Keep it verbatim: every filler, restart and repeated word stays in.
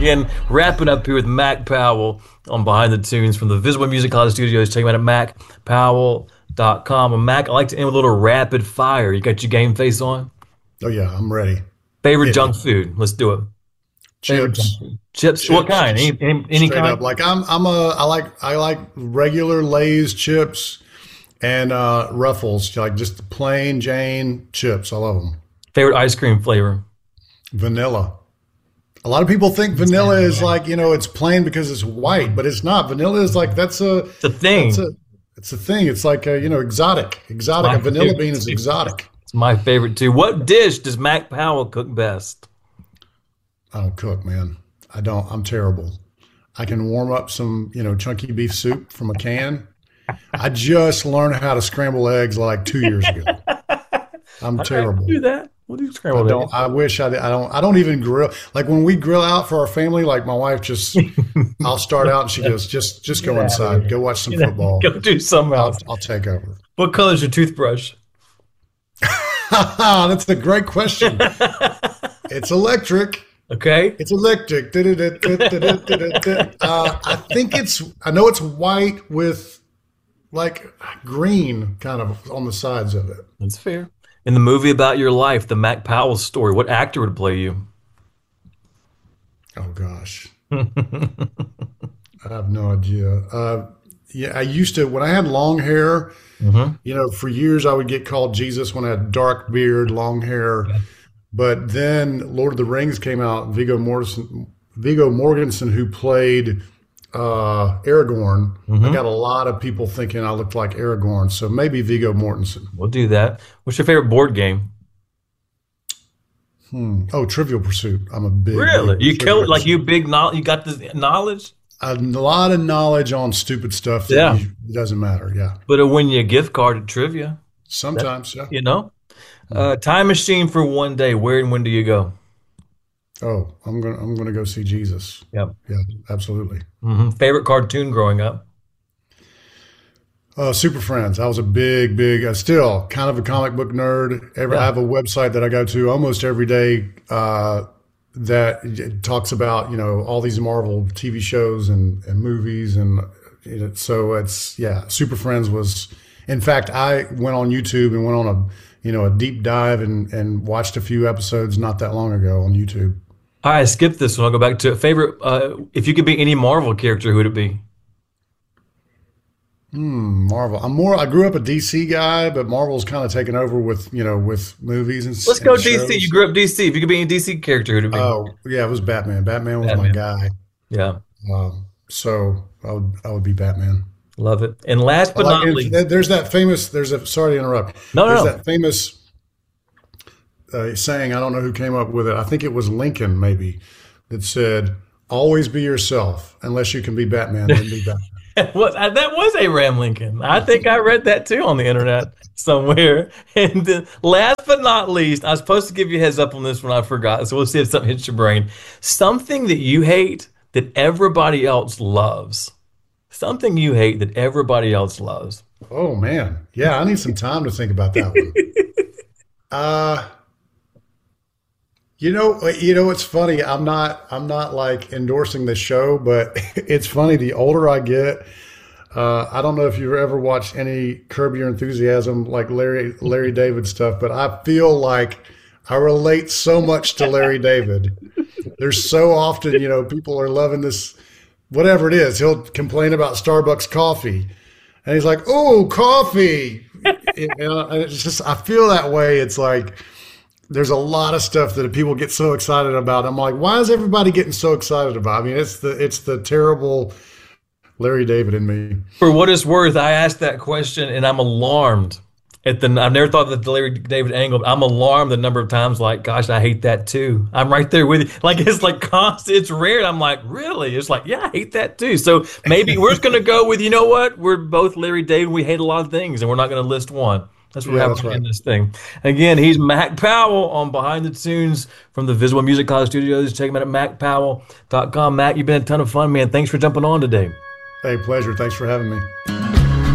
again, wrapping up here with Mac Powell on Behind the Tunes from the Visible Music College Studios. Check him out at mac powell dot com. And Mac, I like to end with a little rapid fire. You got your game face on? Oh, yeah, I'm ready. Favorite Yeah. junk food? Let's do it. Favorite Chips. junk food. Chips. Chips. What kind? Any, any, any Straight kind? up. Like I'm, I'm a, I like, I like regular Lay's chips and uh, Ruffles, like just the plain Jane chips. I love them. Favorite ice cream flavor? Vanilla. A lot of people think vanilla is like, you know, it's plain because it's white, but it's not. Vanilla is like, that's a, It's a thing. It's a, it's a thing. It's like, a, you know, exotic. Exotic. My A vanilla favorite bean is too. exotic. It's my favorite too. What dish does Mac Powell cook best? I don't cook, man. I don't. I'm terrible. I can warm up some, you know, chunky beef soup from a can. I just learned how to scramble eggs like two years ago. I'm terrible. Do that. We'll do I scrambled don't. eggs. I wish I did. I don't. I don't even grill. Like when we grill out for our family, like my wife just, I'll start out and she goes, just, just go inside, go watch some football. Go do something I'll, else. I'll take over. What color is your toothbrush? That's a great question. It's electric. Okay. It's electric. Uh, I think it's, I know it's white with like green kind of on the sides of it. That's fair. In the movie about your life, the Mac Powell story, what actor would play you? Oh, gosh. I have no idea. Uh, yeah, I used to, when I had long hair, Mm-hmm. you know, for years I would get called Jesus when I had dark beard, long hair. Yeah. But then Lord of the Rings came out. Viggo Mortensen, Viggo Mortensen, who played uh, Aragorn, Mm-hmm. I got a lot of people thinking I looked like Aragorn. So maybe Viggo Mortensen. We'll do that. What's your favorite board game? Hmm. Oh, Trivial Pursuit. I'm a big. Really? big You kill it like Pursuit. you big knowledge. You got this knowledge, A lot of knowledge on stupid stuff that Yeah. you, it doesn't matter. Yeah. but it'll win you a gift card at trivia. Sometimes, yeah. You know, uh, time machine for one day. Where and when do you go? Oh, I'm gonna I'm gonna go see Jesus. Yep. Yeah, absolutely. hmm Favorite cartoon growing up? Uh, Super Friends. I was a big, big, uh, still kind of a comic book nerd. Every, Yeah. I have a website that I go to almost every day uh, that talks about, you know, all these Marvel T V shows and, and movies. And you know, so it's, yeah, Super Friends was, in fact, I went on YouTube and went on a, you know, a deep dive and, and watched a few episodes not that long ago on YouTube. All right, I skipped this one. I'll go back to it. Favorite, uh, if you could be any Marvel character, who would it be? Hmm, Marvel. I'm more. I grew up a D C guy, but Marvel's kind of taken over with you know with movies and. Let's go and D C. shows. You grew up D C. If you could be any D C character, who would it be? Oh yeah, it was Batman. Batman was Batman. my guy. Yeah, Um, so I would I would be Batman. love it. And last but I like- not and least, th- there's that famous. There's a. Sorry to interrupt. No, no, There's no. that famous uh, saying. I don't know who came up with it. I think it was Lincoln, maybe, that said, "Always be yourself. Unless you can be Batman, then be Batman." What, uh, that was Abraham Lincoln. I think I read that too on the internet somewhere. And then last but not least, I was supposed to give you a heads up on this one. I forgot. So we'll see if something hits your brain. Something that you hate that everybody else loves. Something you hate that everybody else loves. Oh man, yeah. I need some time to think about that one. Uh You know, you know, it's funny. I'm not, I'm not like endorsing the show, but it's funny. The older I get, uh, I don't know if you've ever watched any Curb Your Enthusiasm, like Larry, Larry David stuff, but I feel like I relate so much to Larry David. There's so often, you know, people are loving this, whatever it is. He'll complain about Starbucks coffee, and he's like, "Oh, coffee." You know, and it's just, I feel that way. It's like, there's a lot of stuff that people get so excited about. I'm like, why is everybody getting so excited about? I mean, it's the it's the terrible Larry David in me. For what it's worth, I asked that question and I'm alarmed at the, I've never thought that the Larry David angle, but I'm alarmed the number of times like, gosh, I hate that too. I'm right there with you. Like, it's like constant, it's rare. And I'm like, really? It's like, yeah, I hate that too. So maybe we're just going to go with, you know what? We're both Larry David. We hate a lot of things and we're not going to list one. That's what Yeah, we're that's having in right. this thing. Again, he's Mac Powell on Behind the Tunes from the Visible Music College Studios. Check him out at mac powell dot com. Mac, you've been a ton of fun, man. Thanks for jumping on today. Hey, pleasure. Thanks for having me.